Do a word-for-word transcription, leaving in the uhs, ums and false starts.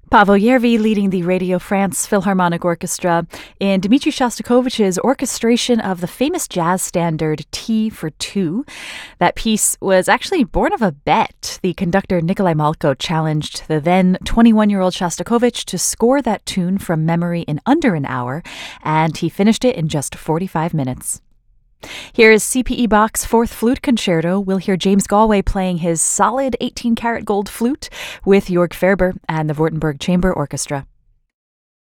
Pavel Järvi leading the Radio France Philharmonic Orchestra in Dmitri Shostakovich's orchestration of the famous jazz standard Tea for Two. That piece was actually born of a bet. The conductor Nikolai Malko challenged the then twenty-one-year-old Shostakovich to score that tune from memory in under an hour, and he finished it in just forty-five minutes. Here is C P E Bach's Fourth Flute Concerto. We'll hear James Galway playing his solid eighteen karat gold flute with Jörg Ferber and the Württemberg Chamber Orchestra.